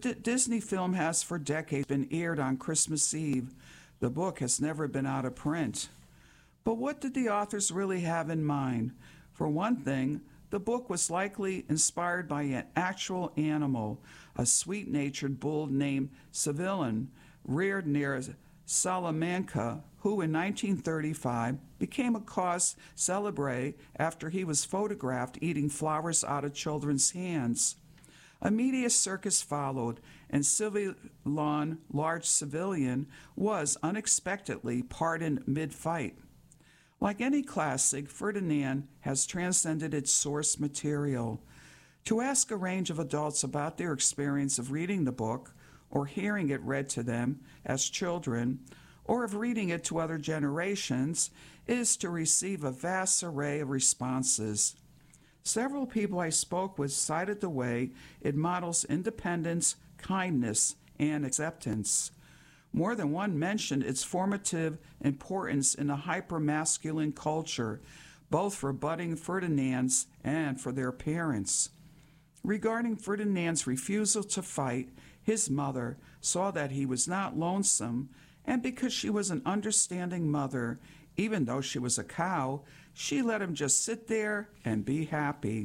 Disney film has for decades been aired on Christmas Eve. The book has never been out of print. But what did the authors really have in mind? For one thing, the book was likely inspired by an actual animal, a sweet-natured bull named Civilian, reared near Salamanca, who in 1935 became a cause célèbre after he was photographed eating flowers out of children's hands. A media circus followed, and Civilian, large civilian, was unexpectedly pardoned mid-fight. Like any classic, Ferdinand has transcended its source material. To ask a range of adults about their experience of reading the book, or hearing it read to them as children, or of reading it to other generations, is to receive a vast array of responses. Several people I spoke with cited the way it models independence, kindness, and acceptance. More than one mentioned its formative importance in a hyper-masculine culture, both for budding Ferdinands and for their parents. Regarding Ferdinand's refusal to fight, his mother saw that he was not lonesome, and because she was an understanding mother, even though she was a cow, she let him just sit there and be happy.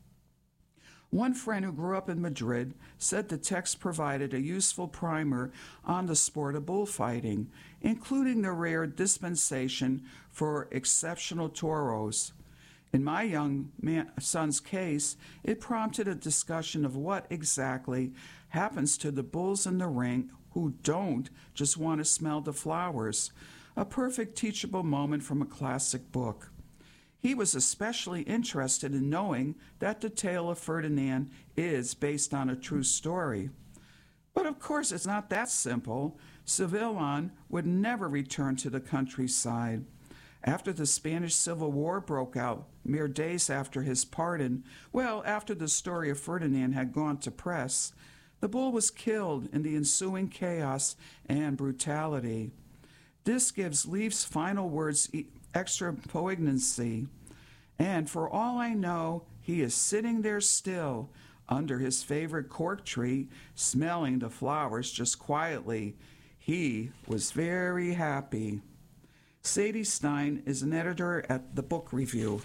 One friend who grew up in Madrid said the text provided a useful primer on the sport of bullfighting, including the rare dispensation for exceptional toros. In my young son's case, it prompted a discussion of what exactly happens to the bulls in the ring who don't just want to smell the flowers, a perfect teachable moment from a classic book. He was especially interested in knowing that the tale of Ferdinand is based on a true story. But of course, it's not that simple. Civilian would never return to the countryside. After the Spanish Civil War broke out, mere days after his pardon, after the story of Ferdinand had gone to press, the bull was killed in the ensuing chaos and brutality. This gives Leif's final words extra poignancy. And for all I know, he is sitting there still, under his favorite cork tree, smelling the flowers just quietly. He was very happy. Sadie Stein is an editor at The Book Review.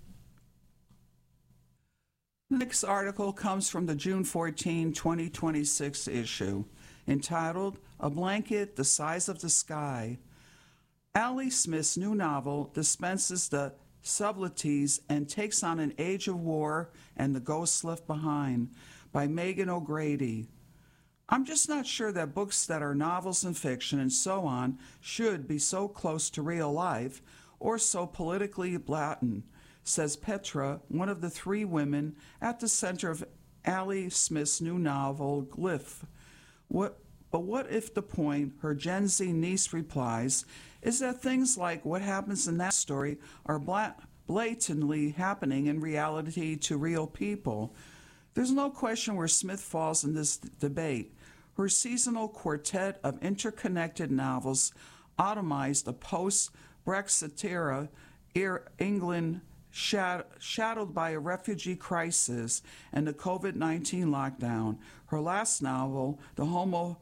The next article comes from the June 14, 2026 issue, entitled A Blanket the Size of the Sky. Ali Smith's new novel dispenses the subtleties and takes on an age of war and the ghosts left behind by Megan O'Grady. I'm just not sure that books that are novels and fiction and so on should be so close to real life or so politically blatant, says Petra, one of the three women at the center of Ali Smith's new novel, Glyph. But what if the point, her Gen Z niece replies, is that things like what happens in that story are blatantly happening in reality to real people? There's no question where Smith falls in this debate. Her seasonal quartet of interconnected novels atomized a post-Brexit era England shadowed by a refugee crisis and the COVID-19 lockdown. Her last novel, the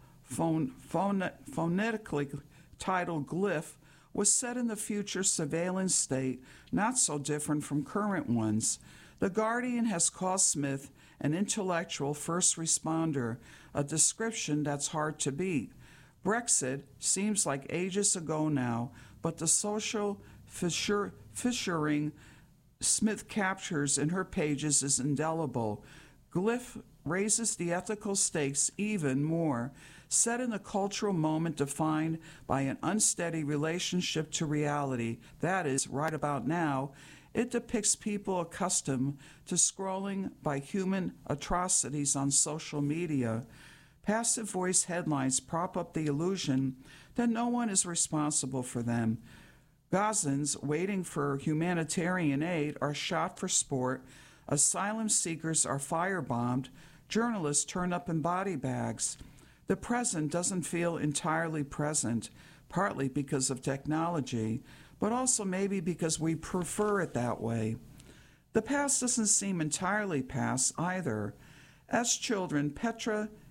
phonetically titled Glyph, was set in the future surveillance state, not so different from current ones. The Guardian has called Smith an intellectual first responder, a description that's hard to beat. Brexit seems like ages ago now, but the social fissuring Smith captures in her pages is indelible. Glyph raises the ethical stakes even more. Set in a cultural moment defined by an unsteady relationship to reality, that is, right about now, it depicts people accustomed to scrolling by human atrocities on social media. Passive voice headlines prop up the illusion that no one is responsible for them. Gazans waiting for humanitarian aid are shot for sport, asylum seekers are firebombed, journalists turn up in body bags. The present doesn't feel entirely present, partly because of technology, but also maybe because we prefer it that way. The past doesn't seem entirely past either. As children, Petra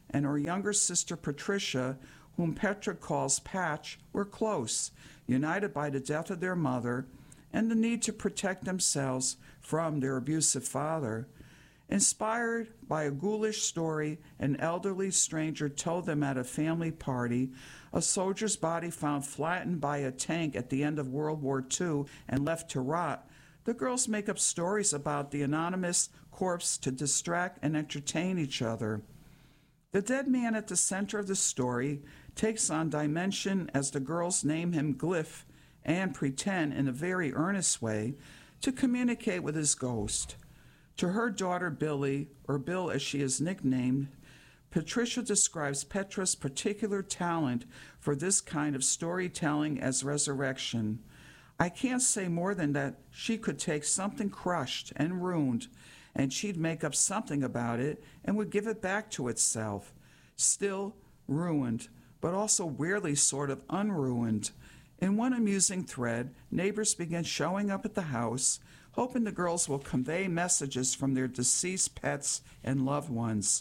and her younger sister Patricia, whom Petra calls Patch, were close, united by the death of their mother and the need to protect themselves from their abusive father. Inspired by a ghoulish story an elderly stranger told them at a family party, a soldier's body found flattened by a tank at the end of World War II and left to rot, the girls make up stories about the anonymous corpse to distract and entertain each other. The dead man at the center of the story takes on dimension as the girls name him Glyph and pretend, in a very earnest way, to communicate with his ghost. To her daughter Billy, or Bill as she is nicknamed, Patricia describes Petra's particular talent for this kind of storytelling as resurrection. I can't say more than that she could take something crushed and ruined, and she'd make up something about it and would give it back to itself, still ruined, but also weirdly sort of unruined. In one amusing thread, neighbors begin showing up at the house, hoping the girls will convey messages from their deceased pets and loved ones.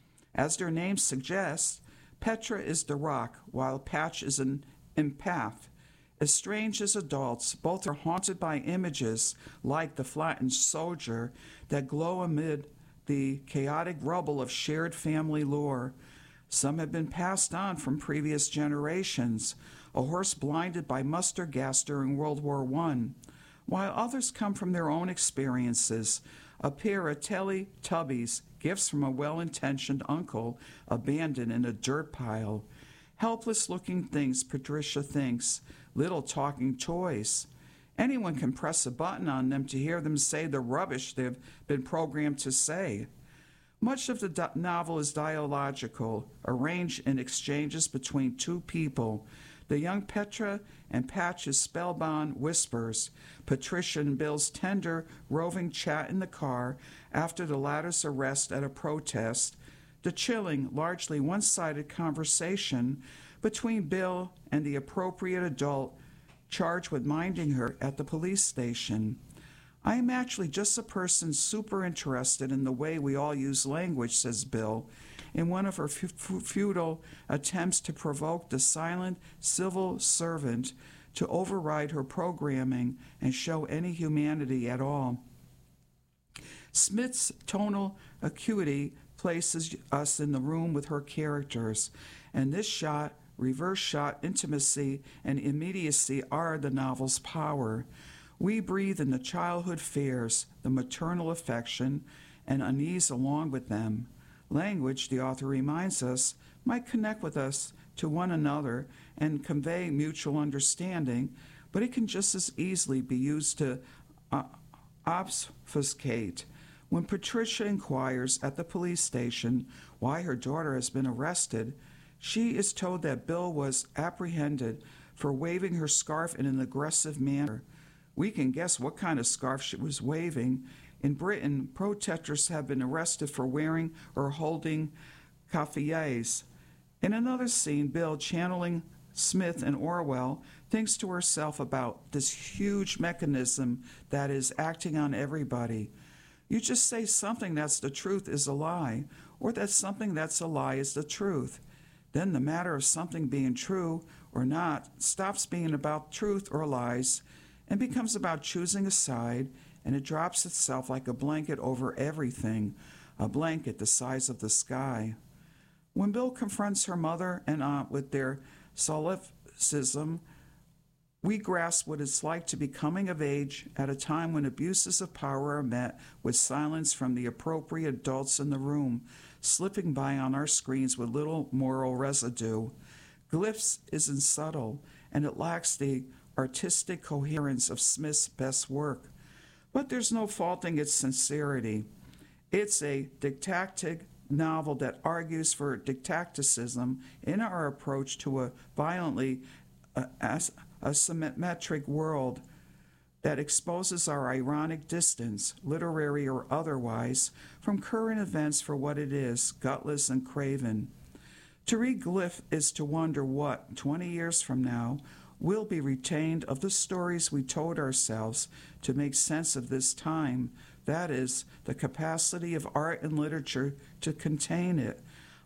As their name suggests, Petra is the rock, while Patch is an empath. Estranged as adults, both are haunted by images, like the flattened soldier, that glow amid the chaotic rubble of shared family lore. Some have been passed on from previous generations, a horse blinded by mustard gas during World War I, while others come from their own experiences, a pair of Teletubbies, gifts from a well-intentioned uncle abandoned in a dirt pile. Helpless-looking things, Patricia thinks, little talking toys. Anyone can press a button on them to hear them say the rubbish they've been programmed to say. Much of the novel is dialogical, arranged in exchanges between two people. The young Petra and Patch's spellbound whispers, Patricia and Bill's tender, roving chat in the car after the latter's arrest at a protest, the chilling, largely one-sided conversation between Bill and the appropriate adult charged with minding her at the police station. I am actually just a person super interested in the way we all use language, says Bill, in one of her futile attempts to provoke the silent civil servant to override her programming and show any humanity at all. Smith's tonal acuity places us in the room with her characters, and this shot, reverse shot, intimacy, and immediacy are the novel's power. We breathe in the childhood fears, the maternal affection, and unease along with them. Language, the author reminds us, might connect with us to one another and convey mutual understanding, but it can just as easily be used to obfuscate. When Patricia inquires at the police station why her daughter has been arrested, she is told that Bill was apprehended for waving her scarf in an aggressive manner. We can guess what kind of scarf she was waving. In Britain, protesters have been arrested for wearing or holding kafiyehs. In another scene, Bill, channeling Smith and Orwell, thinks to herself about this huge mechanism that is acting on everybody. You just say something that's the truth is a lie, or that something that's a lie is the truth. Then the matter of something being true or not stops being about truth or lies and becomes about choosing a side, and it drops itself like a blanket over everything, a blanket the size of the sky. When Bill confronts her mother and aunt with their solipsism, we grasp what it's like to be coming of age at a time when abuses of power are met with silence from the appropriate adults in the room, slipping by on our screens with little moral residue. Glyphs isn't subtle, and it lacks the artistic coherence of Smith's best work. But there's no faulting its sincerity. It's a didactic novel that argues for didacticism in our approach to a violently asymmetric world that exposes our ironic distance, literary or otherwise, from current events for what it is, gutless and craven. To read Glyph is to wonder what, 20 years from now, will be retained of the stories we told ourselves to make sense of this time, that is, the capacity of art and literature to contain it.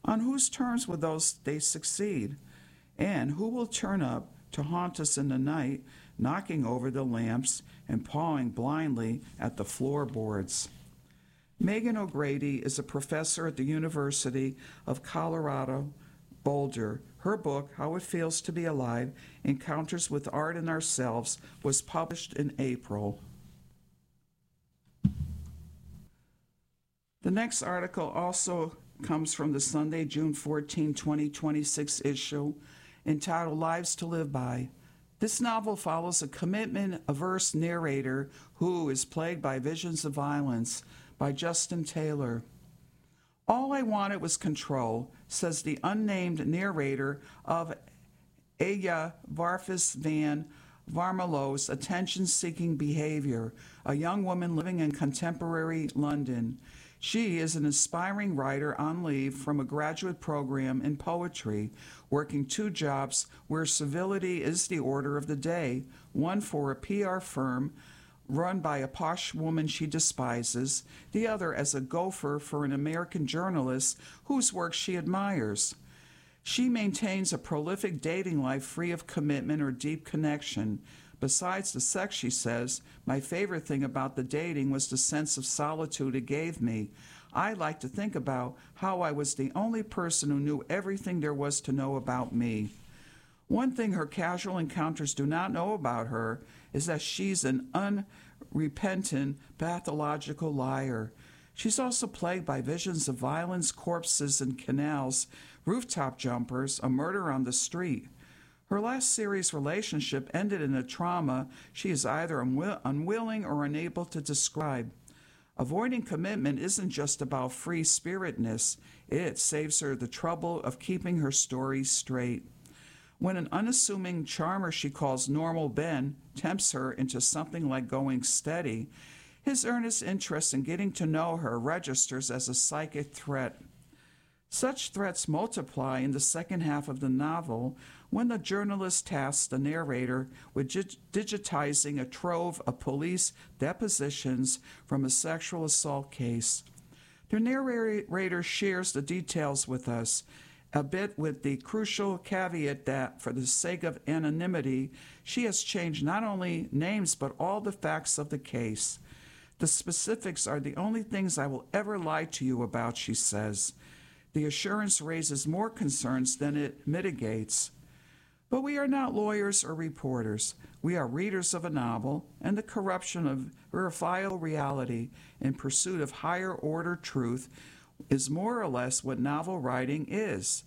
On whose terms will those they succeed? And who will turn up to haunt us in the night, knocking over the lamps and pawing blindly at the floorboards? Megan O'Grady is a professor at the University of Colorado Boulder. Her book, How It Feels to Be Alive, Encounters with Art and Ourselves, was published in April. The next article also comes from the Sunday, June 14, 2026 issue, entitled Lives to Live By. This novel follows a commitment-averse narrator who is plagued by visions of violence, by Justin Taylor. All I wanted was control, says the unnamed narrator of Aya Varfis van Varmelo's attention-seeking behavior, a young woman living in contemporary London. She is an aspiring writer on leave from a graduate program in poetry, working 2 jobs where civility is the order of the day, one for a PR firm run by a posh woman she despises, the other as a gopher for an American journalist whose work she admires. She maintains a prolific dating life free of commitment or deep connection. Besides the sex, she says, my favorite thing about the dating was the sense of solitude it gave me. I like to think about how I was the only person who knew everything there was to know about me. One thing her casual encounters do not know about her is that she's an unrepentant, pathological liar. She's also plagued by visions of violence, corpses in canals, rooftop jumpers, a murder on the street. Her last serious relationship ended in a trauma she is either unwilling or unable to describe. Avoiding commitment isn't just about free-spiritedness. It saves her the trouble of keeping her story straight. When an unassuming charmer she calls Normal Ben tempts her into something like going steady, his earnest interest in getting to know her registers as a psychic threat. Such threats multiply in the second half of the novel when the journalist tasks the narrator with digitizing a trove of police depositions from a sexual assault case. The narrator shares the details with us, a bit with the crucial caveat that, for the sake of anonymity, she has changed not only names but all the facts of the case. The specifics are the only things I will ever lie to you about, she says. The assurance raises more concerns than it mitigates. But we are not lawyers or reporters. We are readers of a novel, and the corruption of verifiable reality in pursuit of higher order truth is more or less what novel writing is.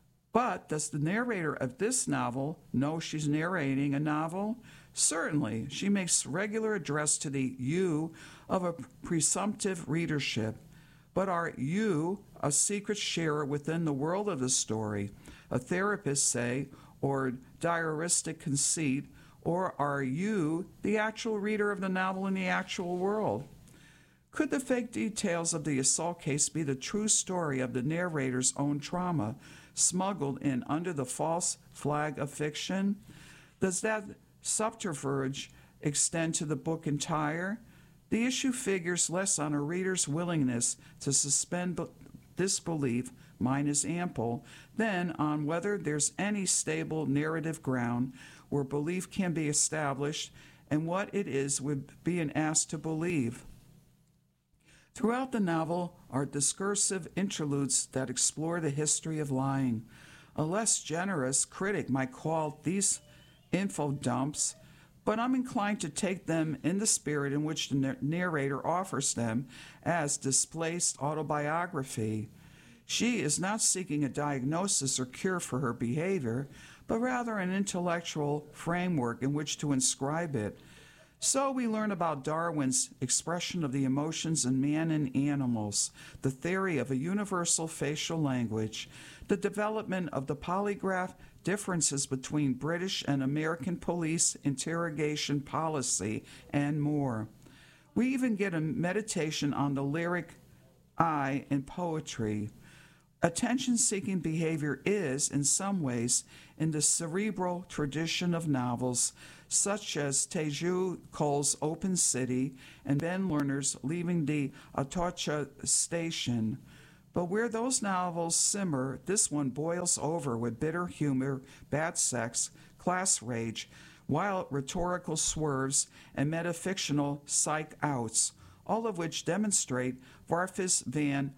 But does the narrator of this novel know she's narrating a novel? Certainly, she makes regular address to the you of a presumptive readership. But are you a secret sharer within the world of the story, a therapist, say, or diaristic conceit, or are you the actual reader of the novel in the actual world? Could the fake details of the assault case be the true story of the narrator's own trauma, smuggled in under the false flag of fiction? Does that subterfuge extend to the book entire? The issue figures less on a reader's willingness to suspend disbelief, mine is ample, than on whether there's any stable narrative ground where belief can be established and what it is we're being asked to believe. Throughout the novel are discursive interludes that explore the history of lying. A less generous critic might call these info dumps, but I'm inclined to take them in the spirit in which the narrator offers them as displaced autobiography. She is not seeking a diagnosis or cure for her behavior, but rather an intellectual framework in which to inscribe it. So we learn about Darwin's expression of the emotions in man and animals, the theory of a universal facial language, the development of the polygraph, differences between British and American police interrogation policy, and more. We even get a meditation on the lyric I in poetry. Attention-seeking behavior is, in some ways, in the cerebral tradition of novels such as Teju Cole's Open City and Ben Lerner's Leaving the Atocha Station. But where those novels simmer, this one boils over with bitter humor, bad sex, class rage, wild rhetorical swerves, and metafictional psych outs, all of which demonstrate Varfis van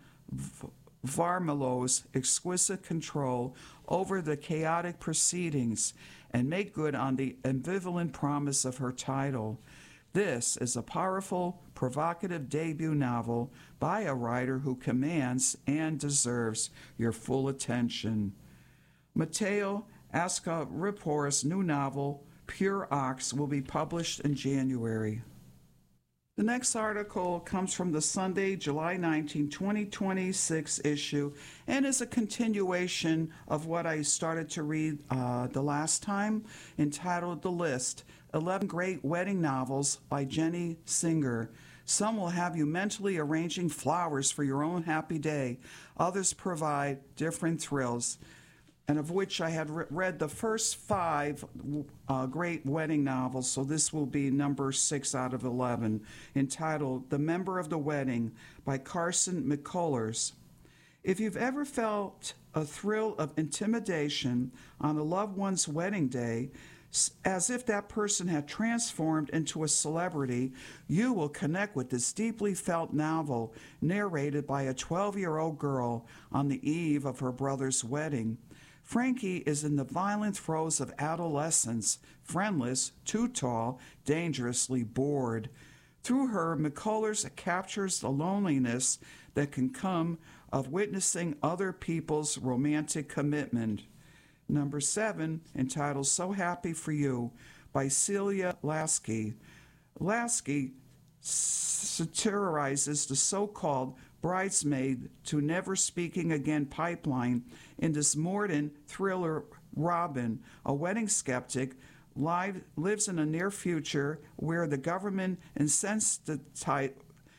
Varmelo's exquisite control over the chaotic proceedings and make good on the ambivalent promise of her title. This is a powerful, provocative debut novel by a writer who commands and deserves your full attention. Matteo Ascaripor's new novel, Pure Ox, will be published in January. The next article comes from the Sunday, July 19, 2026 issue and is a continuation of what I started to read the last time, entitled The List, 11 Great Wedding Novels by Jenny Singer. Some will have you mentally arranging flowers for your own happy day. Others provide different thrills, and of which I had read the first 5 great wedding novels, so this will be number 6 out of 11, entitled The Member of the Wedding by Carson McCullers. If you've ever felt a thrill of intimidation on a loved one's wedding day, as if that person had transformed into a celebrity, you will connect with this deeply felt novel narrated by a 12-year-old girl on the eve of her brother's wedding. Frankie is in the violent throes of adolescence, friendless, too tall, dangerously bored. Through her, McCullers captures the loneliness that can come of witnessing other people's romantic commitment. Number 7, entitled So Happy for You by Celia Lasky. Lasky satirizes the so-called bridesmaid to never speaking again pipeline in this Morden thriller. Robin, a wedding skeptic, lives in a near future where the government incentivizes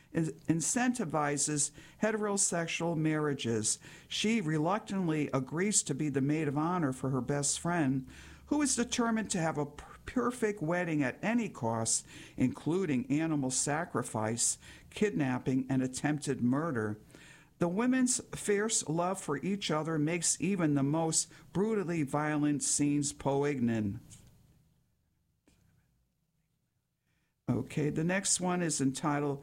heterosexual marriages. She reluctantly agrees to be the maid of honor for her best friend, who is determined to have a perfect wedding at any cost, including animal sacrifice, kidnapping, and attempted murder. The women's fierce love for each other makes even the most brutally violent scenes poignant. Okay, the next one is entitled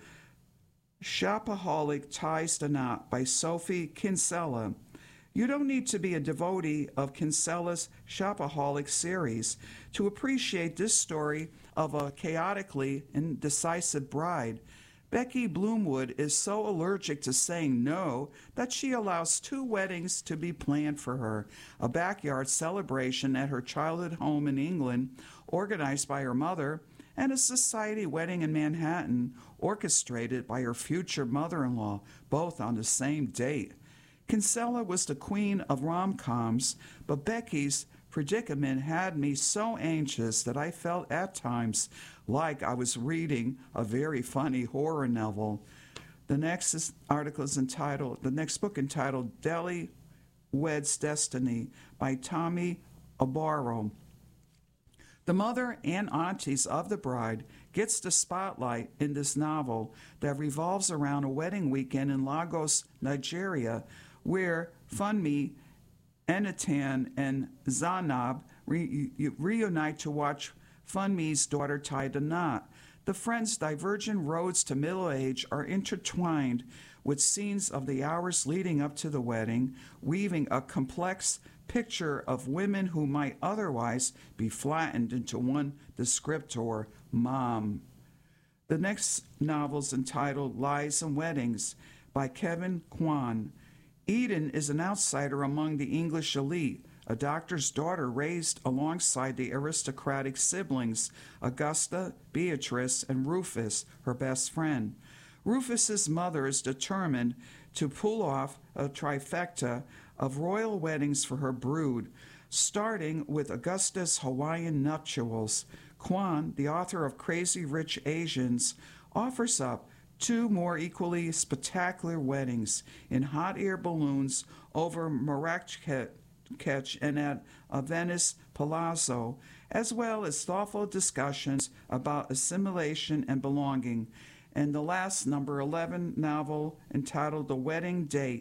Shopaholic Ties the Knot by Sophie Kinsella. You don't need to be a devotee of Kinsella's Shopaholic series to appreciate this story of a chaotically indecisive bride. Becky Bloomwood is so allergic to saying no that she allows 2 weddings to be planned for her, a backyard celebration at her childhood home in England, organized by her mother, and a society wedding in Manhattan, orchestrated by her future mother-in-law, both on the same date. Kinsella was the queen of rom-coms, but Becky's predicament had me so anxious that I felt at times like I was reading a very funny horror novel. The next book entitled Deli Weds Destiny by Tommy Abaro. The mother and aunties of the bride gets the spotlight in this novel that revolves around a wedding weekend in Lagos, Nigeria, where Funmi, Enitan, and Zainab reunite to watch Funmi's daughter tie the knot. The friends' divergent roads to middle age are intertwined with scenes of the hours leading up to the wedding, weaving a complex picture of women who might otherwise be flattened into one descriptor, mom. The next novel is entitled Lies and Weddings by Kevin Kwan. Eden is an outsider among the English elite, a doctor's daughter raised alongside the aristocratic siblings, Augusta, Beatrice, and Rufus, her best friend. Rufus's mother is determined to pull off a trifecta of royal weddings for her brood, starting with Augusta's Hawaiian nuptials. Kwan, the author of Crazy Rich Asians, offers up 2 more equally spectacular weddings in hot air balloons over Marrakech and at a Venice palazzo, as well as thoughtful discussions about assimilation and belonging. And the last, number 11 novel, entitled The Wedding Date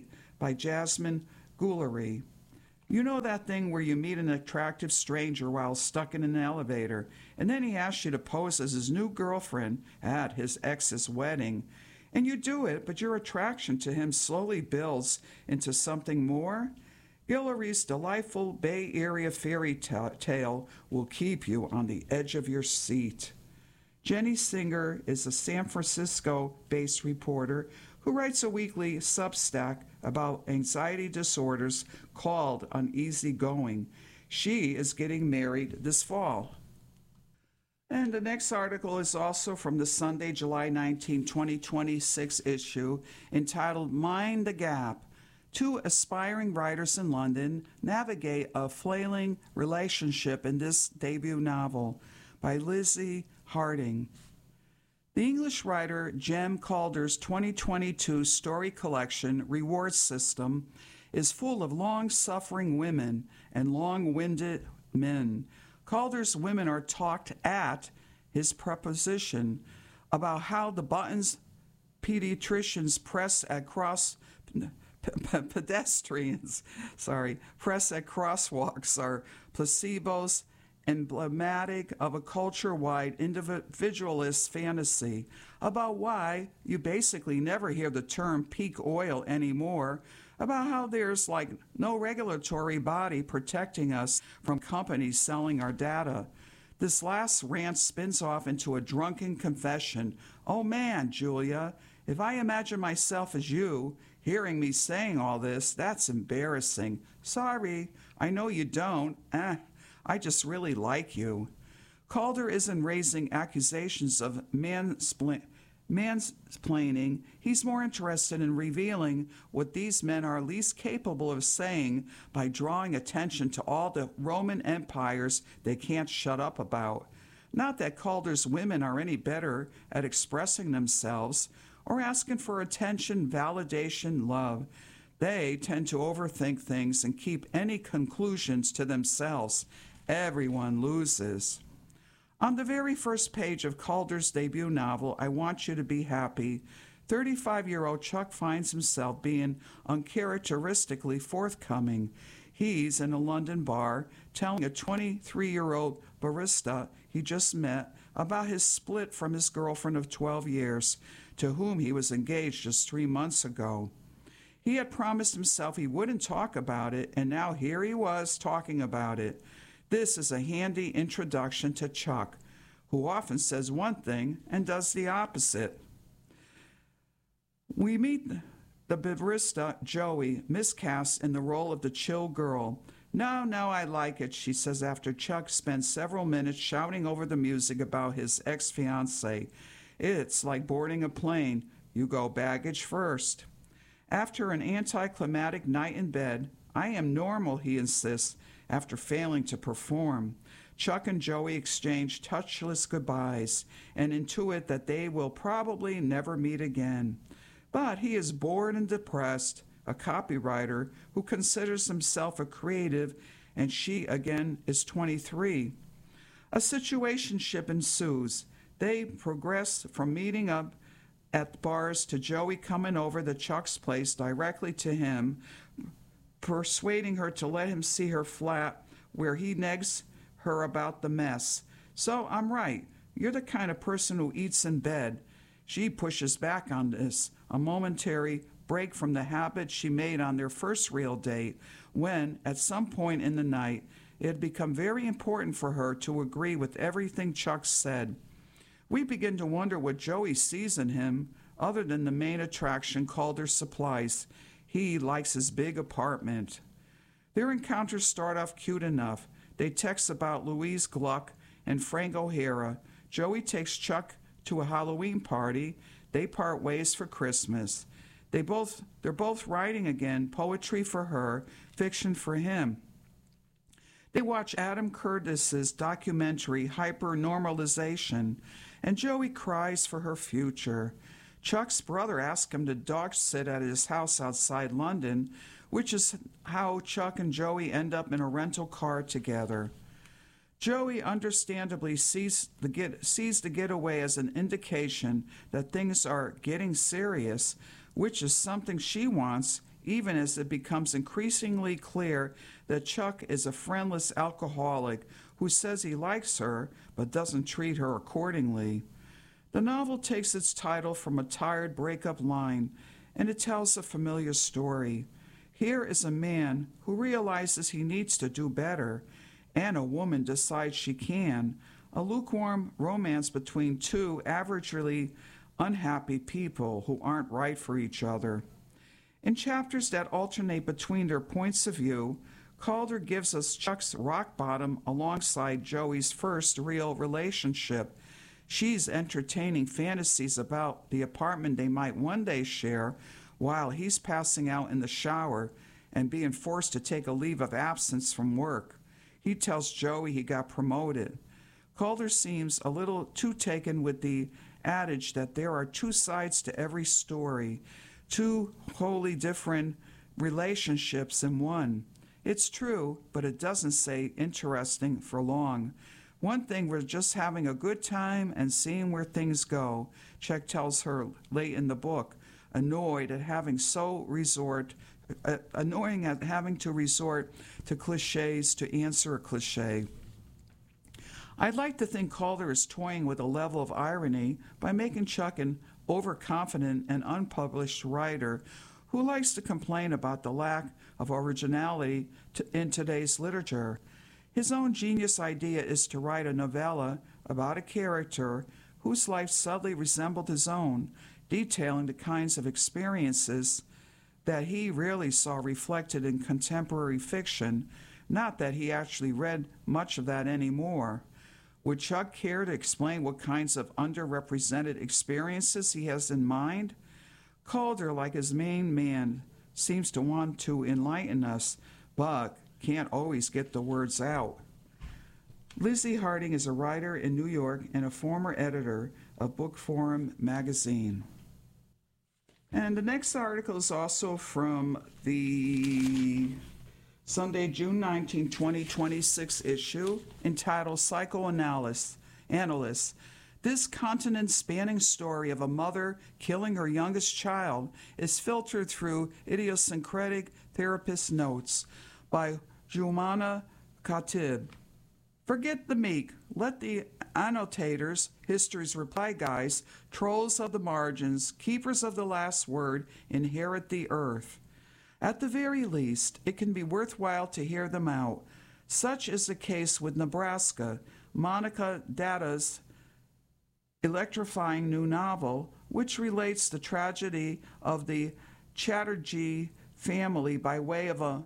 by Jasmine Guillory. You know that thing where you meet an attractive stranger while stuck in an elevator, and then he asks you to pose as his new girlfriend at his ex's wedding, and you do it, but your attraction to him slowly builds into something more? Guillory's delightful Bay Area fairy tale will keep you on the edge of your seat. Jenny Singer is a San Francisco-based reporter who writes a weekly Substack about anxiety disorders called Uneasy Going. She is getting married this fall. And the next article is also from the Sunday, July 19, 2026 issue, entitled Mind the Gap. Two aspiring writers in London navigate a flailing relationship in this debut novel by Lizzie Harding. The English writer Jem Calder's 2022 story collection, Reward System, is full of long-suffering women and long-winded men. Calder's women are talked at his proposition about how the buttons pediatricians press at crosswalks are placebos, emblematic of a culture-wide individualist fantasy about why you basically never hear the term peak oil anymore, about how there's like no regulatory body protecting us from companies selling our data. This last rant spins off into a drunken confession. Oh man, Julia, if I imagine myself as you, hearing me saying all this, that's embarrassing. Sorry, I know you don't. I just really like you. Calder isn't raising accusations of mansplaining. He's more interested in revealing what these men are least capable of saying by drawing attention to all the Roman empires they can't shut up about. Not that Calder's women are any better at expressing themselves or asking for attention, validation, love. They tend to overthink things and keep any conclusions to themselves. Everyone loses. On the very first page of Calder's debut novel, I Want You to Be Happy, 35-year-old Chuck finds himself being uncharacteristically forthcoming. He's in a London bar telling a 23-year-old barista he just met about his split from his girlfriend of 12 years, to whom he was engaged just 3 months ago. He had promised himself he wouldn't talk about it, and now here he was talking about it. This is a handy introduction to Chuck, who often says one thing and does the opposite. We meet the barista, Joey, miscast in the role of the chill girl. No, I like it, she says after Chuck spends several minutes shouting over the music about his ex-fiancée. It's like boarding a plane. You go baggage first. After an anticlimactic night in bed, I am normal, he insists, after failing to perform. Chuck and Joey exchange touchless goodbyes and intuit that they will probably never meet again. But he is bored and depressed, a copywriter who considers himself a creative, and she again is 23. A situationship ensues. They progress from meeting up at bars to Joey coming over to Chuck's place directly to him, persuading her to let him see her flat, where he negs her about the mess. So I'm right. You're the kind of person who eats in bed. She pushes back on this, a momentary break from the habit she made on their first real date, when, at some point in the night, it had become very important for her to agree with everything Chuck said. We begin to wonder what Joey sees in him, other than the main attraction Calder supplies. He likes his big apartment. Their encounters start off cute enough. They text about Louise Gluck and Frank O'Hara. Joey takes Chuck to a Halloween party. They part ways for Christmas. They're both writing again, poetry for her, fiction for him. They watch Adam Curtis's documentary Hypernormalization, and Joey cries for her future. Chuck's brother asks him to dog sit at his house outside London, which is how Chuck and Joey end up in a rental car together. Joey understandably sees the getaway as an indication that things are getting serious, which is something she wants, even as it becomes increasingly clear that Chuck is a friendless alcoholic who says he likes her but doesn't treat her accordingly. The novel takes its title from a tired breakup line, and it tells a familiar story. Here is a man who realizes he needs to do better, and a woman decides she can, a lukewarm romance between two averagely unhappy people who aren't right for each other. In chapters that alternate between their points of view, Calder gives us Chuck's rock bottom alongside Joey's first real relationship. She's entertaining fantasies about the apartment they might one day share while he's passing out in the shower and being forced to take a leave of absence from work. He tells Joey he got promoted. Calder seems a little too taken with the adage that there are two sides to every story, two wholly different relationships in one. It's true, but it doesn't say interesting for long. One thing, we're just having a good time and seeing where things go, Chuck tells her late in the book, annoying at having to resort to cliches to answer a cliche. I'd like to think Calder is toying with a level of irony by making Chuck an overconfident and unpublished writer who likes to complain about the lack of originality in today's literature. His own genius idea is to write a novella about a character whose life subtly resembled his own, detailing the kinds of experiences that he rarely saw reflected in contemporary fiction, not that he actually read much of that anymore. Would Chuck care to explain what kinds of underrepresented experiences he has in mind? Calder, like his main man, seems to want to enlighten us, but can't always get the words out. Lizzie Harding is a writer in New York and a former editor of Book Forum magazine. And the next article is also from the Sunday, June 19, 2026 issue, entitled Psychoanalyst. This continent-spanning story of a mother killing her youngest child is filtered through idiosyncratic therapist notes by Jumana Khatib. Forget the meek. Let the annotators, history's reply guys, trolls of the margins, keepers of the last word, inherit the earth. At the very least, it can be worthwhile to hear them out. Such is the case with Nebraska, Monica Datta's electrifying new novel, which relates the tragedy of the Chatterjee family by way of a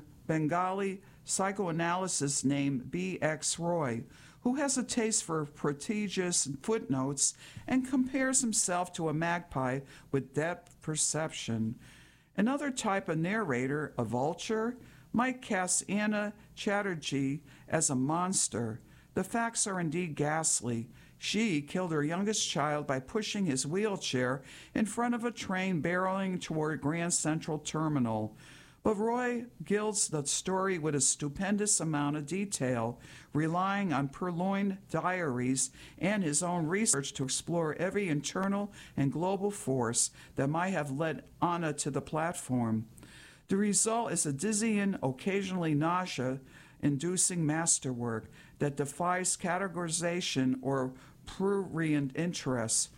Bengali psychoanalyst named B.X. Roy, who has a taste for prestigious footnotes and compares himself to a magpie with depth perception. Another type of narrator, a vulture, might cast Anna Chatterjee as a monster. The facts are indeed ghastly. She killed her youngest child by pushing his wheelchair in front of a train barreling toward Grand Central Terminal. But Roy gilds the story with a stupendous amount of detail, relying on purloined diaries and his own research to explore every internal and global force that might have led Anna to the platform. The result is a dizzying, occasionally nausea-inducing masterwork that defies categorization or prurient interest.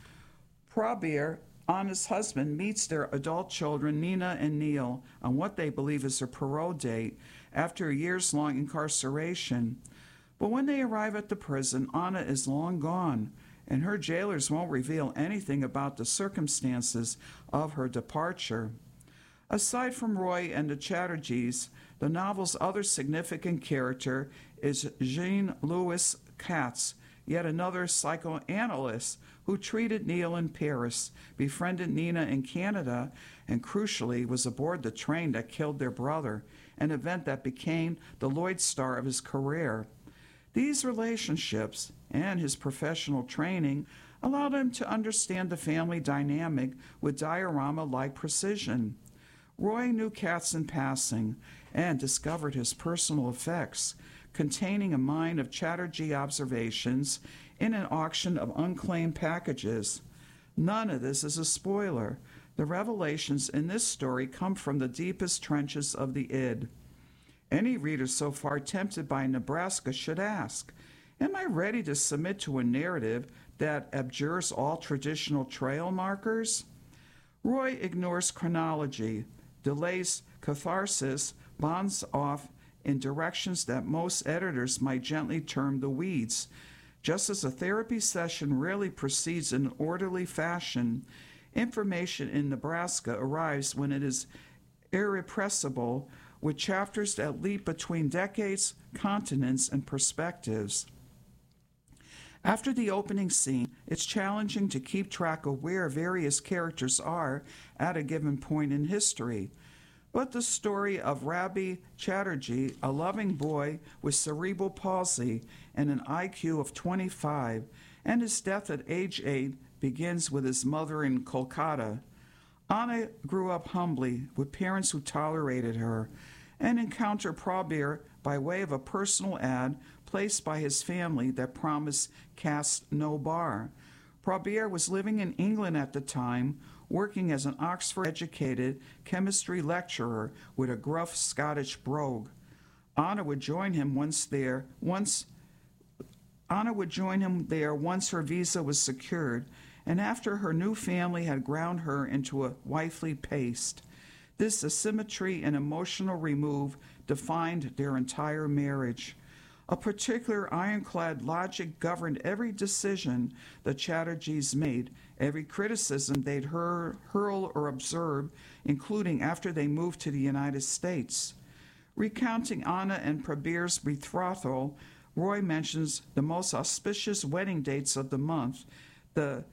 Prabir, Anna's husband, meets their adult children, Nina and Neil, on what they believe is their parole date after a years-long incarceration. But when they arrive at the prison, Anna is long gone, and her jailers won't reveal anything about the circumstances of her departure. Aside from Roy and the Chatterjees, the novel's other significant character is Jean-Louis Katz, yet another psychoanalyst who treated Neil in Paris, befriended Nina in Canada, and crucially was aboard the train that killed their brother, an event that became the lodestar of his career. These relationships and his professional training allowed him to understand the family dynamic with diorama-like precision. Roy knew Katz in passing and discovered his personal effects, containing a mine of Chatterjee observations in an auction of unclaimed packages. None of this is a spoiler. The revelations in this story come from the deepest trenches of the id. Any reader so far tempted by Nebraska should ask, am I ready to submit to a narrative that abjures all traditional trail markers? Roy ignores chronology, delays catharsis, bonds off in directions that most editors might gently term the weeds. Just as a therapy session rarely proceeds in an orderly fashion, information in Nebraska arrives when it is irrepressible, with chapters that leap between decades, continents, and perspectives. After the opening scene, it's challenging to keep track of where various characters are at a given point in history. But the story of Rabbi Chatterjee, a loving boy with cerebral palsy and an IQ of 25, and his death at age 8 begins with his mother in Kolkata. Anna grew up humbly with parents who tolerated her and encountered Prabir by way of a personal ad placed by his family that promised caste no bar. Prabir was living in England at the time, working as an Oxford-educated chemistry lecturer with a gruff Scottish brogue. Anna would join him once her visa was secured, and after her new family had ground her into a wifely paste. This asymmetry and emotional remove defined their entire marriage. A particular ironclad logic governed every decision the Chatterjees made, every criticism they'd hurl or observe, including after they moved to the United States. Recounting Anna and Prabir's betrothal, Roy mentions the most auspicious wedding dates of the month, the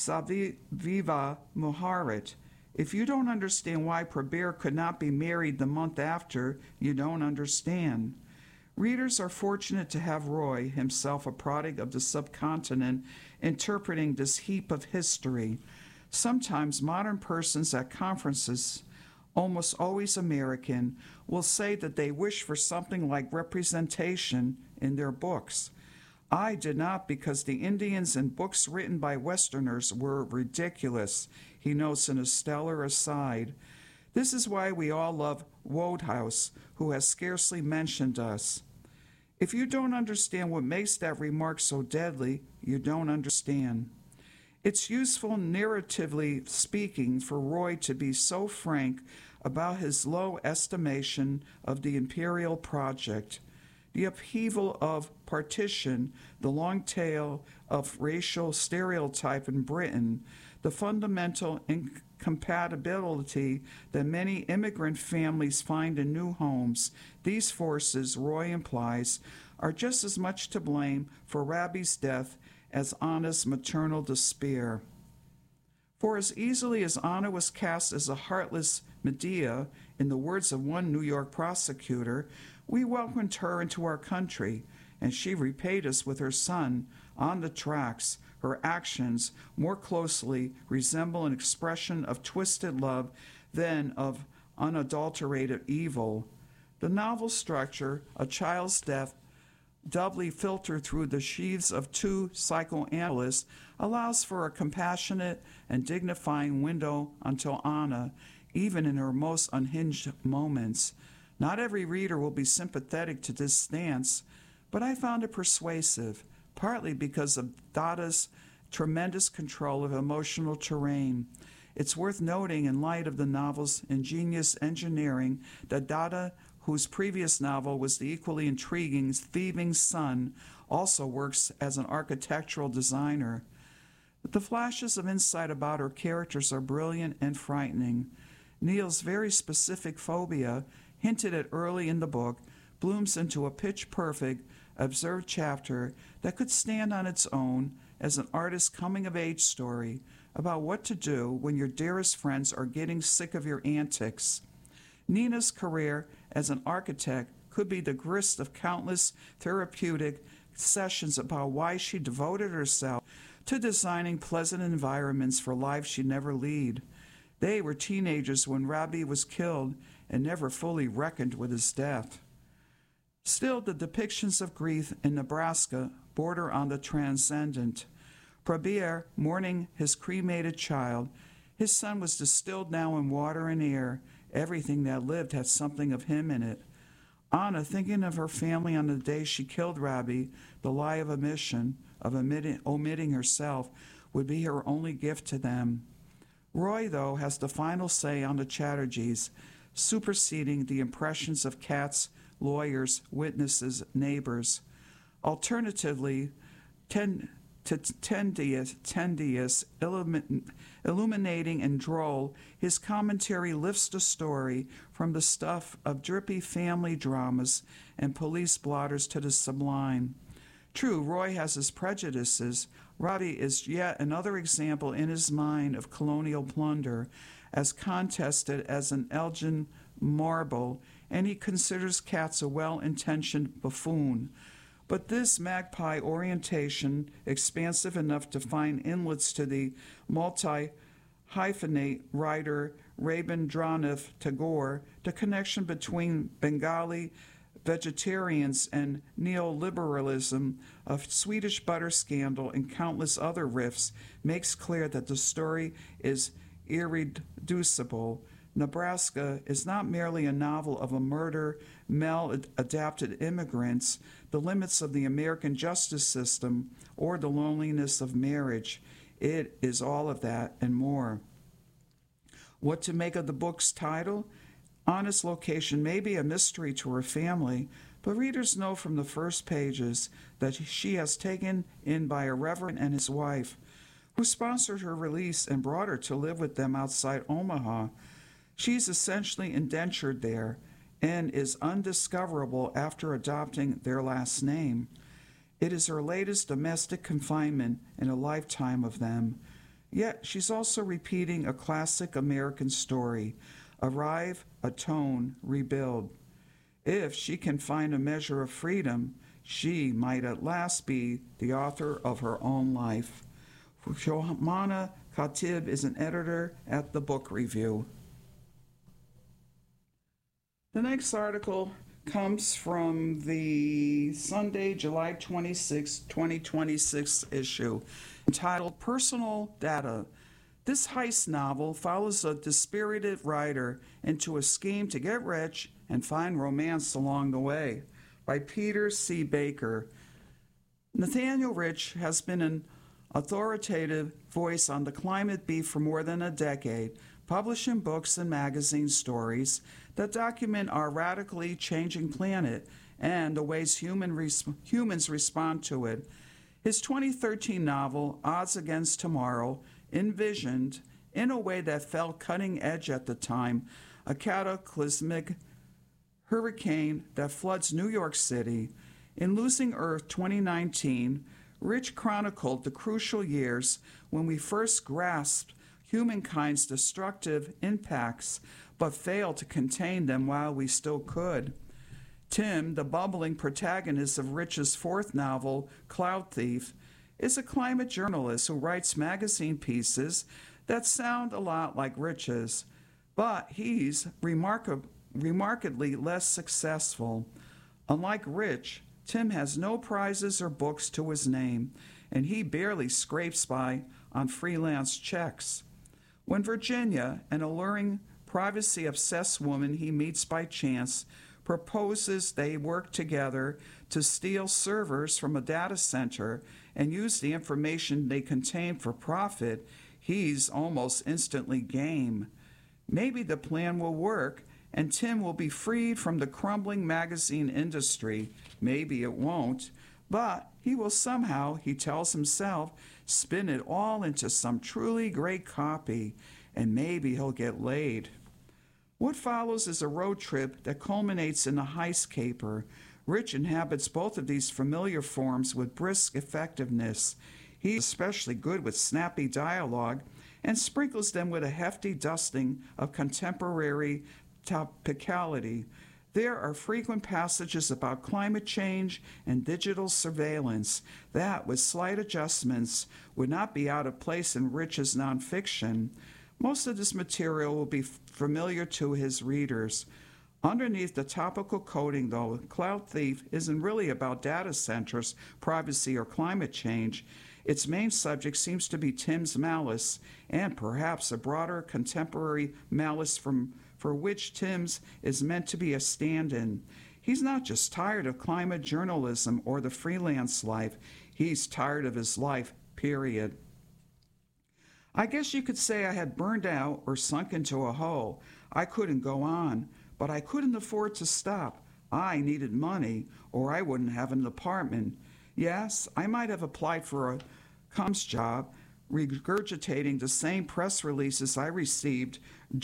Saviva Muharat. If you don't understand why Prabir could not be married the month after, you don't understand. Readers are fortunate to have Roy, himself a product of the subcontinent, interpreting this heap of history. Sometimes modern persons at conferences, almost always American, will say that they wish for something like representation in their books. I did not, because the Indians in books written by Westerners were ridiculous, he notes in a stellar aside. This is why we all love Wodehouse, who has scarcely mentioned us. If you don't understand what makes that remark so deadly, you don't understand. It's useful, narratively speaking, for Roy to be so frank about his low estimation of the imperial project. The upheaval of partition, the long tail of racial stereotype in Britain, the fundamental incompatibility that many immigrant families find in new homes, these forces, Roy implies, are just as much to blame for Rabbi's death as Anna's maternal despair. For as easily as Anna was cast as a heartless Medea, in the words of one New York prosecutor, we welcomed her into our country, and she repaid us with her son on the tracks. Her actions more closely resemble an expression of twisted love than of unadulterated evil. The novel structure, a child's death, doubly filtered through the sheaths of two psychoanalysts, allows for a compassionate and dignifying window until Anna, even in her most unhinged moments. Not every reader will be sympathetic to this stance, but I found it persuasive, partly because of Dada's tremendous control of emotional terrain. It's worth noting, in light of the novel's ingenious engineering, that Dada, whose previous novel was the equally intriguing Thieving Son, also works as an architectural designer. The flashes of insight about her characters are brilliant and frightening. Neil's very specific phobia, hinted at early in the book, blooms into a pitch-perfect, observed chapter that could stand on its own as an artist's coming-of-age story about what to do when your dearest friends are getting sick of your antics. Nina's career as an architect could be the grist of countless therapeutic sessions about why she devoted herself to designing pleasant environments for lives she'd never lead. They were teenagers when Rabbi was killed and never fully reckoned with his death. Still, the depictions of grief in Nebraska border on the transcendent. Prabir, mourning his cremated child, His son was distilled now in water and air. Everything that lived had something of him in it. Anna, thinking of her family on the day she killed Robbie, the lie of omission, of omitting herself, would be her only gift to them. Roy, though, has the final say on the Chatterjees, superseding the impressions of Katz, lawyers, witnesses, neighbors. Alternatively, tendious, illuminating, and droll, his commentary lifts the story from the stuff of drippy family dramas and police blotters to the sublime. True, Roy has his prejudices. Robbie is yet another example in his mind of colonial plunder, as contested as an Elgin marble, and he considers Katz a well-intentioned buffoon. But this magpie orientation, expansive enough to find inlets to the multi-hyphenate writer Rabindranath Tagore, the connection between Bengali vegetarians and neoliberalism, a Swedish butter scandal, and countless other riffs, makes clear that the story is irreducible. Nebraska is not merely a novel of a murder, maladapted immigrants, the limits of the American justice system, or the loneliness of marriage. It is all of that and more. What to make of the book's title? Anna's location may be a mystery to her family, but readers know from the first pages that she has taken in by a reverend and his wife, who sponsored her release and brought her to live with them outside Omaha. She's essentially indentured there and is undiscoverable after adopting their last name. It is her latest domestic confinement in a lifetime of them. Yet she's also repeating a classic American story: arrive, atone, rebuild. If she can find a measure of freedom, she might at last be the author of her own life. Johanna Khatib is an editor at the Book Review. The next article comes from the Sunday, July 26, 2026 issue, entitled Personal Data. This heist novel follows a dispirited writer into a scheme to get rich and find romance along the way, by Peter C. Baker. Nathaniel Rich has been an authoritative voice on the climate beat for more than a decade, publishing books and magazine stories that document our radically changing planet and the ways humans respond to it. His 2013 novel, Odds Against Tomorrow, envisioned, in a way that felt cutting edge at the time, a cataclysmic hurricane that floods New York City. In Losing Earth 2019, Rich chronicled the crucial years when we first grasped humankind's destructive impacts, but failed to contain them while we still could. Tim, the bubbling protagonist of Rich's fourth novel, Cloud Thief, is a climate journalist who writes magazine pieces that sound a lot like Rich's, but he's remarkably less successful. Unlike Rich, Tim has no prizes or books to his name, and he barely scrapes by on freelance checks. When Virginia, an alluring, privacy-obsessed woman he meets by chance, proposes they work together to steal servers from a data center and use the information they contain for profit, he's almost instantly game. Maybe the plan will work, and Tim will be freed from the crumbling magazine industry. Maybe it won't, but he will somehow, he tells himself, spin it all into some truly great copy, and maybe he'll get laid. What follows is a road trip that culminates in a heist caper. Rich inhabits both of these familiar forms with brisk effectiveness. He's especially good with snappy dialogue and sprinkles them with a hefty dusting of contemporary topicality. There are frequent passages about climate change and digital surveillance that, with slight adjustments, would not be out of place in Rich's nonfiction. Most of this material will be familiar to his readers. Underneath the topical coating, though, Cloud Thief isn't really about data centers, privacy, or climate change. Its main subject seems to be Tim's malice, and perhaps a broader contemporary malice for which Tim's is meant to be a stand-in. He's not just tired of climate journalism or the freelance life, he's tired of his life, period. I guess you could say I had burned out or sunk into a hole. I couldn't go on, but I couldn't afford to stop. I needed money, or I wouldn't have an apartment. Yes, I might have applied for a comms job, regurgitating the same press releases I received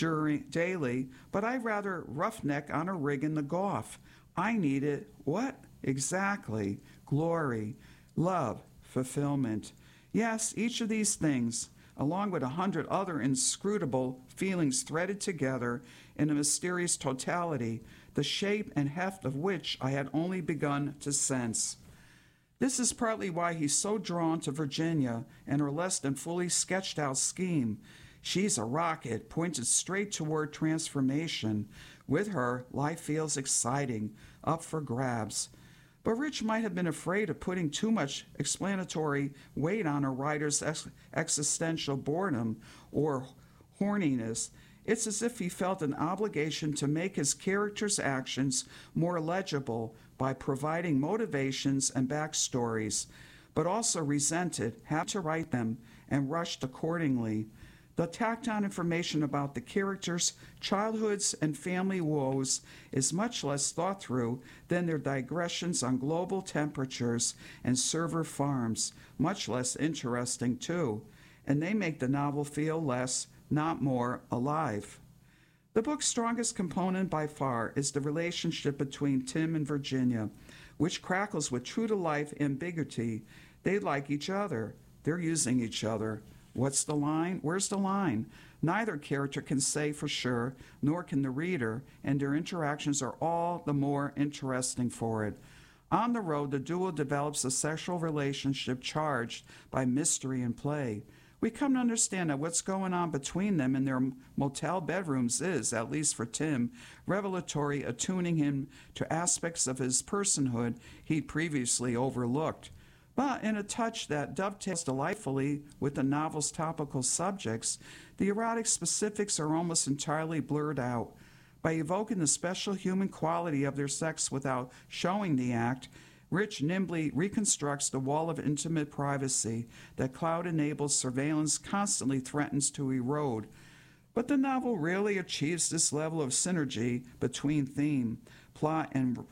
daily, but I'd rather roughneck on a rig in the Gulf. I needed what? Exactly. Glory, love, fulfillment. Yes, each of these things, along with 100 other inscrutable feelings threaded together in a mysterious totality, the shape and heft of which I had only begun to sense. This is partly why he's so drawn to Virginia and her less than fully sketched out scheme. She's a rocket pointed straight toward transformation. With her, life feels exciting, up for grabs. But Rich might have been afraid of putting too much explanatory weight on a writer's existential boredom or horniness. It's as if he felt an obligation to make his characters' actions more legible by providing motivations and backstories, but also resented, had to write them, and rushed accordingly. The tacked on information about the characters' childhoods and family woes is much less thought through than their digressions on global temperatures and server farms, much less interesting too, and they make the novel feel less, not more, alive. The book's strongest component by far is the relationship between Tim and Virginia, which crackles with true-to-life ambiguity. They like each other. They're using each other. What's the line? Where's the line? Neither character can say for sure, nor can the reader, and their interactions are all the more interesting for it. On the road, the duo develops a sexual relationship charged by mystery and play. We come to understand that what's going on between them in their motel bedrooms is, at least for Tim, revelatory, attuning him to aspects of his personhood he'd previously overlooked. But in a touch that dovetails delightfully with the novel's topical subjects, the erotic specifics are almost entirely blurred out. By evoking the special human quality of their sex without showing the act, Rich nimbly reconstructs the wall of intimate privacy that cloud-enabled surveillance constantly threatens to erode. But the novel rarely achieves this level of synergy between theme, plot, and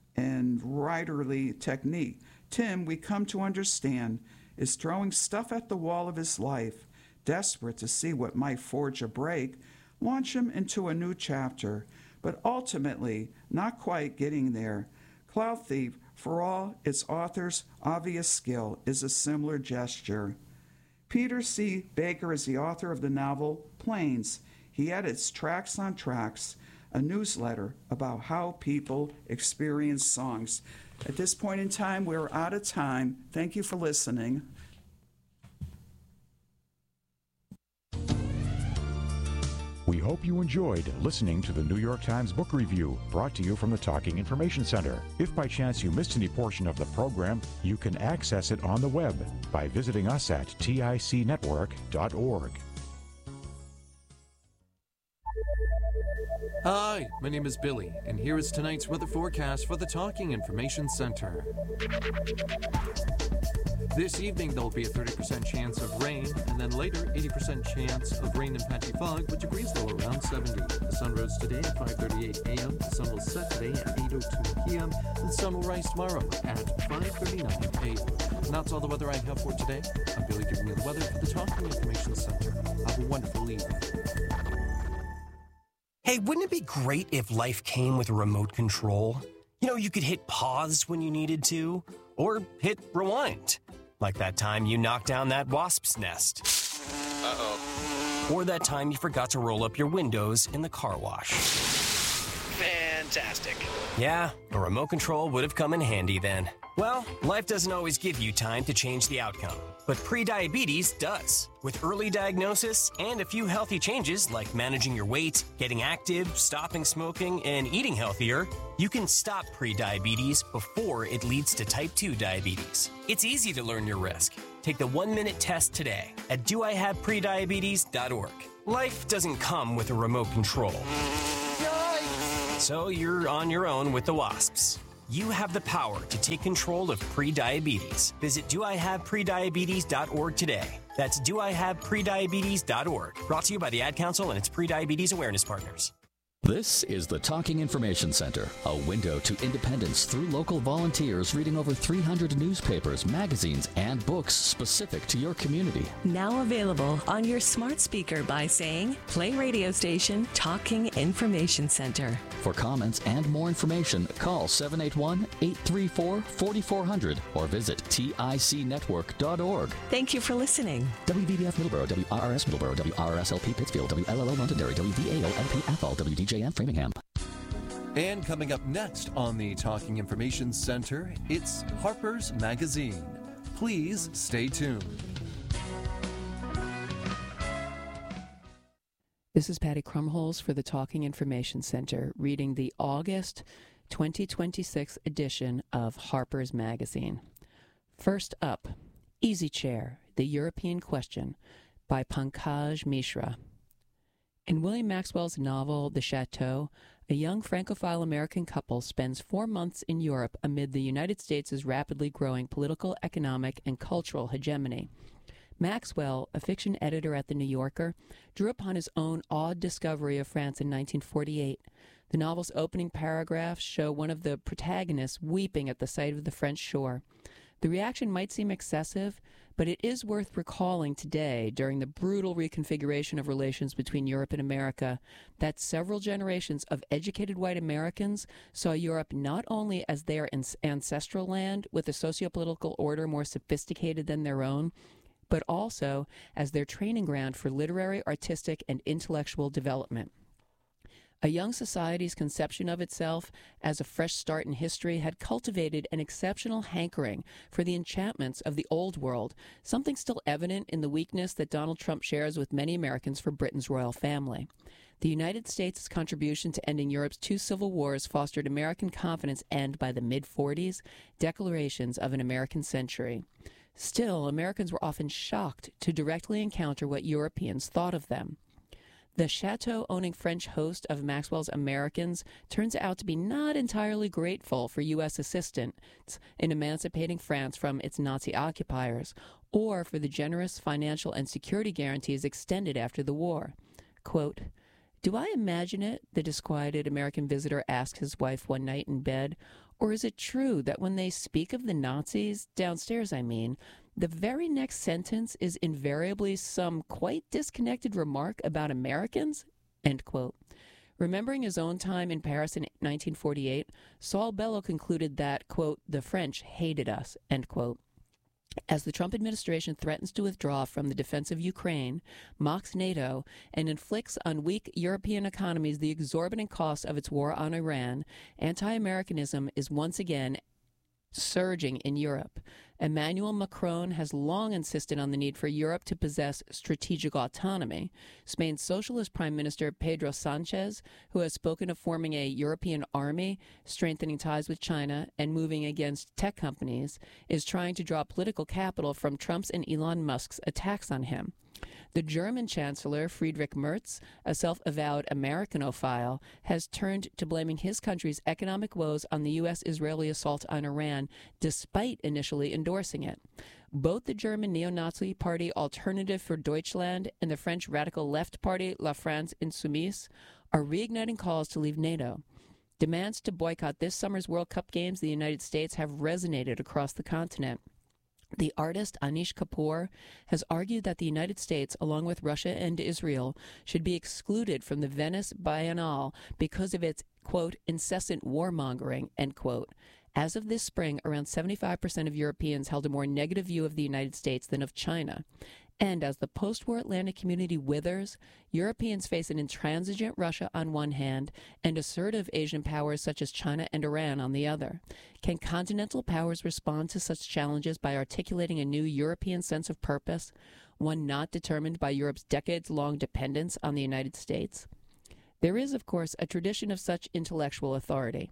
writerly technique. Tim, we come to understand, is throwing stuff at the wall of his life, desperate to see what might forge a break, launch him into a new chapter, but ultimately not quite getting there. Cloud Thief, for all its author's obvious skill, is a similar gesture. Peter C. Baker is the author of the novel Planes. He edits Tracks on Tracks, a newsletter about how people experience songs. At this point in time, we're out of time. Thank you for listening. We hope you enjoyed listening to the New York Times Book Review, brought to you from the Talking Information Center. If by chance you missed any portion of the program, you can access it on the web by visiting us at ticnetwork.org. Hi, my name is Billy, and here is tonight's weather forecast for the Talking Information Center. This evening, there'll be a 30% chance of rain, and then later, 80% chance of rain and patchy fog, with degrees low around 70. The sun rose today at 5:38 a.m., the sun will set today at 8:02 p.m., and the sun will rise tomorrow at 5:39 a.m. And that's all the weather I have for today. I'm Billy giving you the weather for the Talking Information Center. Have a wonderful evening. Hey, wouldn't it be great if life came with a remote control? You know, you could hit pause when you needed to, or hit rewind. Like that time you knocked down that wasp's nest. Uh-oh. Or that time you forgot to roll up your windows in the car wash. Fantastic. Yeah, a remote control would have come in handy then. Well, life doesn't always give you time to change the outcome, but prediabetes does. With early diagnosis and a few healthy changes like managing your weight, getting active, stopping smoking, and eating healthier, you can stop prediabetes before it leads to type 2 diabetes. It's easy to learn your risk. Take the 1-minute test today at doihaveprediabetes.org. Life doesn't come with a remote control. So you're on your own with the wasps. You have the power to take control of prediabetes. Visit doihaveprediabetes.org today. That's doihaveprediabetes.org. Brought to you by the Ad Council and its Prediabetes Awareness Partners. This is the Talking Information Center, a window to independence through local volunteers reading over 300 newspapers, magazines, and books specific to your community. Now available on your smart speaker by saying, play radio station Talking Information Center. For comments and more information, call 781-834-4400 or visit ticnetwork.org. Thank you for listening. WVBF Middleborough, WRRS Middleborough, WRSLP Pittsfield, WLLO Londonderry, WVAO-LP FL, WDJM Framingham. And coming up next on the Talking Information Center, it's Harper's Magazine. Please stay tuned. This is Patty Krumholz for the Talking Information Center, reading the August 2026 edition of Harper's Magazine. First up, Easy Chair, The European Question, by Pankaj Mishra. In William Maxwell's novel, The Chateau, a young Francophile American couple spends 4 months in Europe amid the United States' rapidly growing political, economic, and cultural hegemony. Maxwell, a fiction editor at The New Yorker, drew upon his own odd discovery of France in 1948. The novel's opening paragraphs show one of the protagonists weeping at the sight of the French shore. The reaction might seem excessive, but it is worth recalling today, during the brutal reconfiguration of relations between Europe and America, that several generations of educated white Americans saw Europe not only as their ancestral land with a sociopolitical order more sophisticated than their own, but also as their training ground for literary, artistic, and intellectual development. A young society's conception of itself as a fresh start in history had cultivated an exceptional hankering for the enchantments of the old world, something still evident in the weakness that Donald Trump shares with many Americans for Britain's royal family. The United States' contribution to ending Europe's 2 civil wars fostered American confidence and, by the mid-40s, declarations of an American century. Still, Americans were often shocked to directly encounter what Europeans thought of them. The chateau-owning French host of Maxwell's Americans turns out to be not entirely grateful for U.S. assistance in emancipating France from its Nazi occupiers, or for the generous financial and security guarantees extended after the war. Quote, "Do I imagine it?" the disquieted American visitor asked his wife one night in bed. "Or is it true that when they speak of the Nazis, downstairs I mean, the very next sentence is invariably some quite disconnected remark about Americans?" End quote. Remembering his own time in Paris in 1948, Saul Bellow concluded that, quote, "the French hated us," end quote. As the Trump administration threatens to withdraw from the defense of Ukraine, mocks NATO, and inflicts on weak European economies the exorbitant cost of its war on Iran, anti-Americanism is once again surging in Europe. Emmanuel Macron has long insisted on the need for Europe to possess strategic autonomy. Spain's socialist Prime Minister Pedro Sanchez, who has spoken of forming a European army, strengthening ties with China, and moving against tech companies, is trying to draw political capital from Trump's and Elon Musk's attacks on him. The German Chancellor, Friedrich Merz, a self-avowed Americanophile, has turned to blaming his country's economic woes on the U.S.-Israeli assault on Iran, despite initially endorsing it. Both the German neo-Nazi party Alternative for Deutschland and the French radical left party La France Insoumise are reigniting calls to leave NATO. Demands to boycott this summer's World Cup games in the United States have resonated across the continent. The artist Anish Kapoor has argued that the United States, along with Russia and Israel, should be excluded from the Venice Biennale because of its, quote, incessant warmongering, end quote. As of this spring, around 75% of Europeans held a more negative view of the United States than of China. And as the post-war Atlantic community withers, Europeans face an intransigent Russia on one hand and assertive Asian powers such as China and Iran on the other. Can continental powers respond to such challenges by articulating a new European sense of purpose, one not determined by Europe's decades-long dependence on the United States? There is, of course, a tradition of such intellectual authority.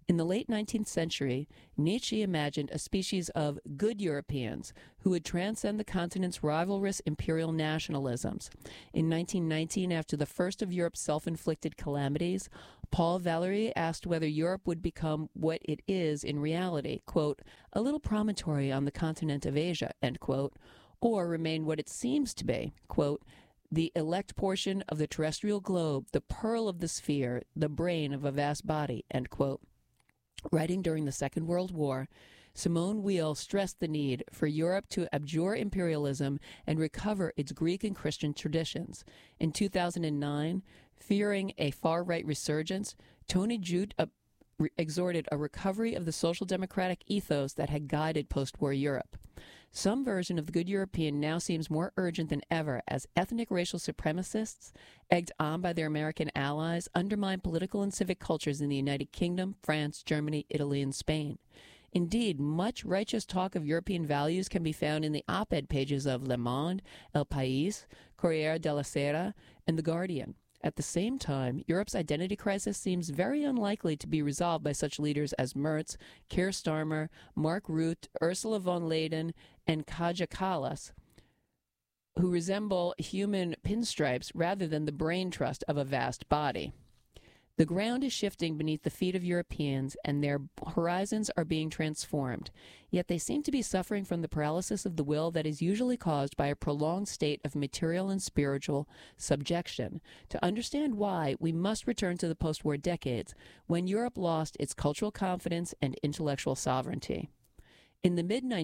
In the late 19th century, Nietzsche imagined a species of good Europeans who would transcend the continent's rivalrous imperial nationalisms. In 1919, after the first of Europe's self-inflicted calamities, Paul Valéry asked whether Europe would become what it is in reality, quote, a little promontory on the continent of Asia, end quote, or remain what it seems to be, quote, the elect portion of the terrestrial globe, the pearl of the sphere, the brain of a vast body, end quote. Writing during the Second World War, Simone Weil stressed the need for Europe to abjure imperialism and recover its Greek and Christian traditions. In 2009, fearing a far-right resurgence, Tony Judt exhorted a recovery of the social democratic ethos that had guided post-war Europe. Some version of the good European now seems more urgent than ever as ethnic racial supremacists, egged on by their American allies, undermine political and civic cultures in the United Kingdom, France, Germany, Italy, and Spain. Indeed, much righteous talk of European values can be found in the op-ed pages of Le Monde, El País, Corriere della Sera, and The Guardian. At the same time, Europe's identity crisis seems very unlikely to be resolved by such leaders as Merz, Keir Starmer, Mark Rutte, Ursula von Leyen, and Kaja Kallas, who resemble human pinstripes rather than the brain trust of a vast body. The ground is shifting beneath the feet of Europeans, and their horizons are being transformed. Yet they seem to be suffering from the paralysis of the will that is usually caused by a prolonged state of material and spiritual subjection. To understand why, we must return to the post-war decades, when Europe lost its cultural confidence and intellectual sovereignty. In the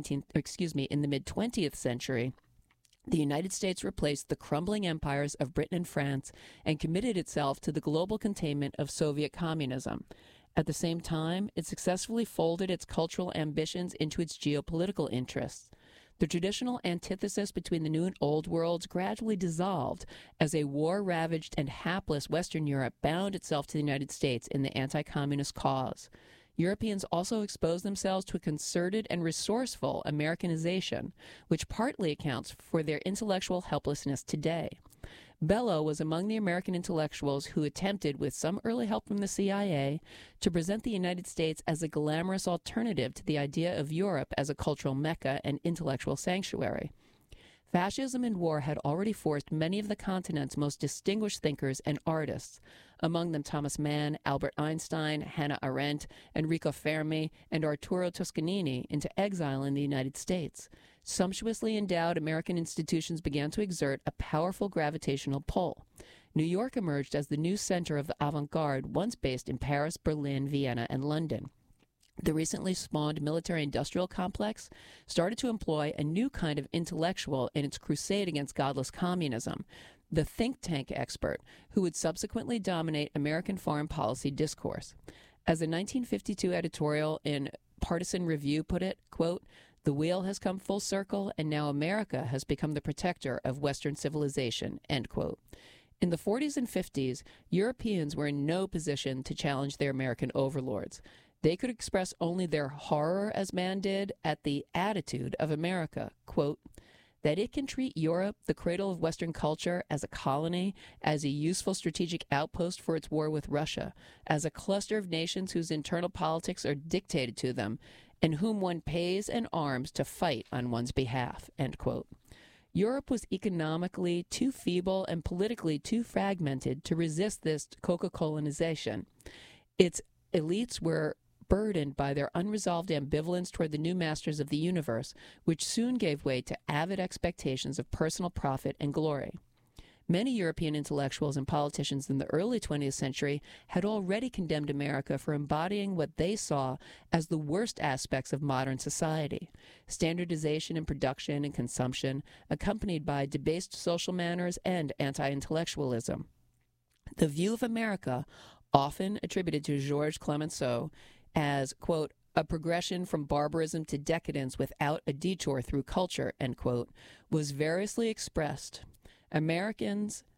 mid-20th century, the United States replaced the crumbling empires of Britain and France and committed itself to the global containment of Soviet communism. At the same time, it successfully folded its cultural ambitions into its geopolitical interests. The traditional antithesis between the New and Old worlds gradually dissolved as a war-ravaged and hapless Western Europe bound itself to the United States in the anti-communist cause. Europeans also exposed themselves to a concerted and resourceful Americanization, which partly accounts for their intellectual helplessness today. Bellow was among the American intellectuals who attempted, with some early help from the CIA, to present the United States as a glamorous alternative to the idea of Europe as a cultural mecca and intellectual sanctuary. Fascism and war had already forced many of the continent's most distinguished thinkers and artists, among them Thomas Mann, Albert Einstein, Hannah Arendt, Enrico Fermi, and Arturo Toscanini, into exile in the United States. Sumptuously endowed American institutions began to exert a powerful gravitational pull. New York emerged as the new center of the avant-garde, once based in Paris, Berlin, Vienna, and London. The recently spawned military-industrial complex started to employ a new kind of intellectual in its crusade against godless communism, the think tank expert, who would subsequently dominate American foreign policy discourse. As a 1952 editorial in Partisan Review put it, quote, "The wheel has come full circle, and now America has become the protector of Western civilization," end quote. In the 40s and 50s, Europeans were in no position to challenge their American overlords. They could express only their horror, as Mann did, at the attitude of America, quote, that it can treat Europe, the cradle of Western culture, as a colony, as a useful strategic outpost for its war with Russia, as a cluster of nations whose internal politics are dictated to them, and whom one pays and arms to fight on one's behalf, end quote. Europe was economically too feeble and politically too fragmented to resist this Coca-Colanization. Its elites were burdened by their unresolved ambivalence toward the new masters of the universe, which soon gave way to avid expectations of personal profit and glory. Many European intellectuals and politicians in the early 20th century had already condemned America for embodying what they saw as the worst aspects of modern society: standardization in production and consumption, accompanied by debased social manners and anti-intellectualism. The view of America, often attributed to Georges Clemenceau as, quote, a progression from barbarism to decadence without a detour through culture, end quote, was variously expressed. Americans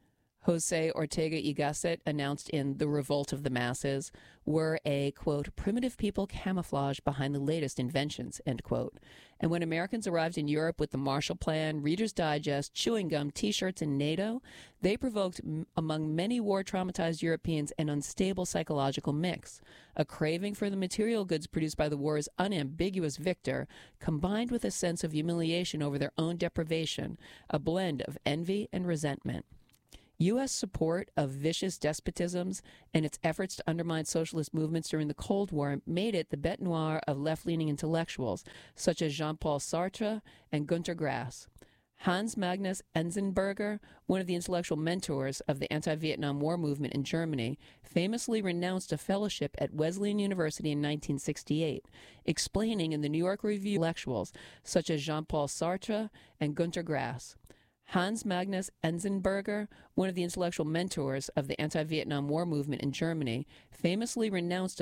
Jose Ortega y Gasset announced in The Revolt of the Masses, were a, quote, primitive people camouflaged behind the latest inventions, end quote. And when Americans arrived in Europe with the Marshall Plan, Reader's Digest, chewing gum, T-shirts, and NATO, they provoked among many war-traumatized Europeans an unstable psychological mix. A craving for the material goods produced by the war's unambiguous victor, combined with a sense of humiliation over their own deprivation, a blend of envy and resentment. U.S. support of vicious despotisms and its efforts to undermine socialist movements during the Cold War made it the bête noire of left-leaning intellectuals such as Jean-Paul Sartre and Günter Grass. Hans Magnus Enzensberger, one of the intellectual mentors of the anti-Vietnam War movement in Germany, famously renounced a fellowship at Wesleyan University in 1968, explaining in the New York Review intellectuals such as Jean-Paul Sartre and Günter Grass. Hans Magnus Enzensberger, one of the intellectual mentors of the anti-Vietnam War movement in Germany, famously renounced a